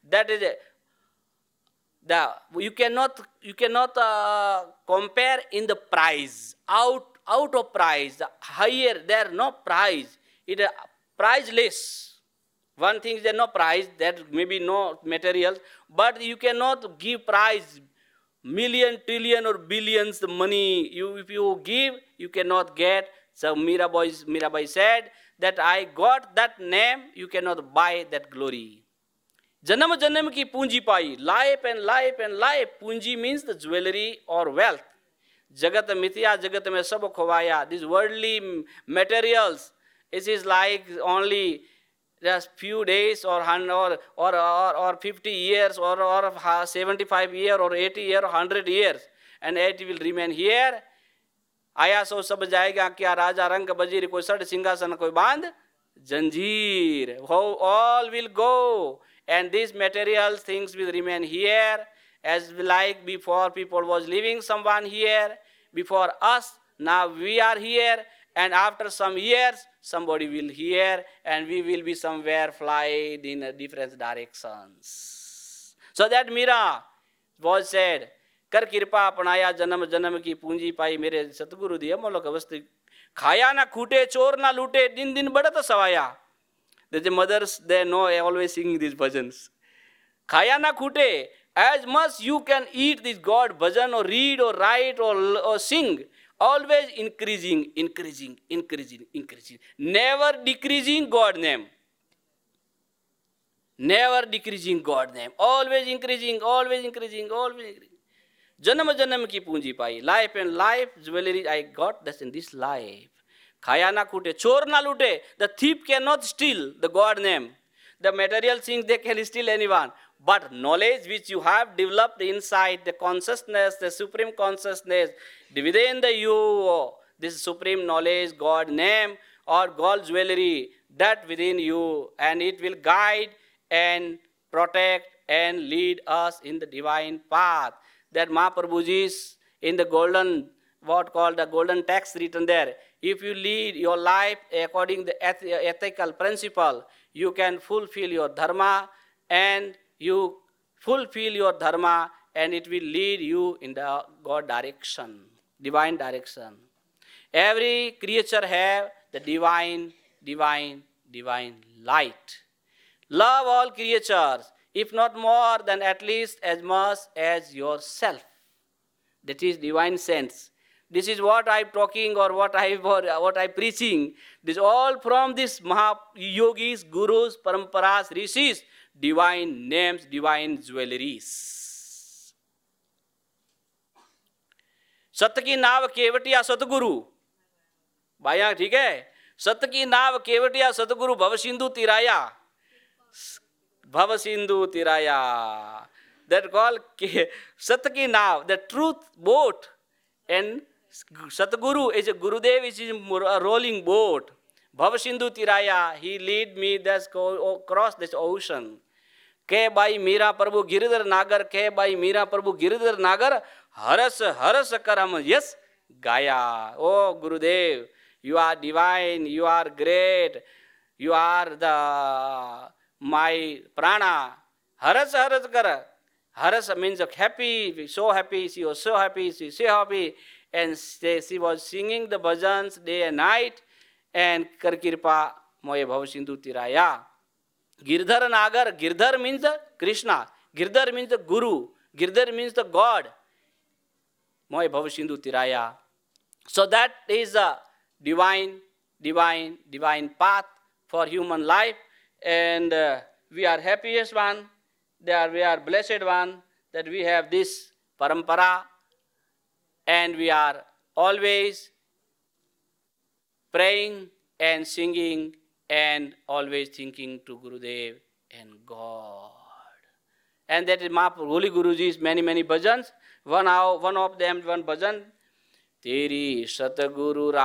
That is you cannot compare in the price. Out of price, the higher there no price. It is priceless. One thing is there no price, that maybe no materials, but you cannot give price million, trillion, or billions the money. If you give, you cannot get. So Mirabai said that I got that name, you cannot buy that glory. Janam janam ki punji pai, life and life and life. Punji means the jewelry or wealth. Jagat mithya, jagat mein sab khowaya. These worldly materials, it is like only just few days or 50 years or 75 years or 80 years or 100 years, and it will remain here. आया सो सब जाएगा, क्या राजा रंग बजीर, कोई सड़ सिंहासन कोई बांध जंजीर. All will go, and these material things will remain here, as like before people was living someone here before us. Now we are here, and after some years somebody will here, and we will be somewhere flied in different directions. So that Mira was said, कर कृपा अपनाया जन्म जन्म की पूंजी पाई, मेरे सतगुरु दिए मोलक वस्तु. खाया ना खूटे, चोर ना लूटे, दिन दिन बढ़त सवाया. The mothers, they know, always singing these bhajans. Khaya na khute, as much you can eat this God bhajan or read or write or sing, always increasing, increasing, increasing, increasing. Never decreasing God name. Never decreasing God name. Always increasing, always increasing, always increasing. Janam janam ki punji pai. Life and life, jewelry I got, that's in this life. Khaya na khute, chor na lute. The thief cannot steal the God name. The material things, they can steal anyone. But knowledge which you have developed inside, the consciousness, the supreme consciousness, within the you, this supreme knowledge, God name or God jewelry, that within you, and it will guide and protect and lead us in the divine path. That Mahaprabhuji's in the golden, what called the golden text written there. If you lead your life according to the ethical principle, you can fulfill your dharma, and you fulfill your dharma, and it will lead you in the God direction, divine direction. Every creature have the divine light. Love all creatures, if not more than at least as much as yourself. That is divine sense. This is what I'm talking or what I'm preaching. This all from this Yogis, Gurus, Paramparas, Rishis, divine names, divine jewelries. सत्य की नाव केवटिया सतगुरु. भाइया ठीक है. सत्य की नाव केवटिया सतगुरु भव Sindhu तिराया. Bhava Sindhu Tiraya. That called Satya ki Naav, the truth boat. And Satguru is a Gurudev, which is a rolling boat. Bhava Sindhu Tiraya, he lead me across this ocean. Ke bai Mira Prabhu Giridhar Nagar, ke bai Mira Prabhu Giridhar Nagar, haras karam, yes, Gaya. Oh Gurudev, you are divine, you are great, you are the my prana. Haras kara. Haras means happy, so happy, she was so happy, she was so happy. And she was singing the bhajans day and night. And Kar Kirpa Moye Bhav Sindhu Tiraya. Girdhar Nagar, Girdhar means the Krishna. Girdhar means the Guru. Girdhar means the God. Moye Bhav Sindhu Tiraya. So that is a divine path for human life. And we are happiest one, we are blessed one, that we have this parampara, and we are always praying and singing and always thinking to Gurudev and God. And that is Holy Guruji's many bhajans. One of them, one bhajan, Teri Satguru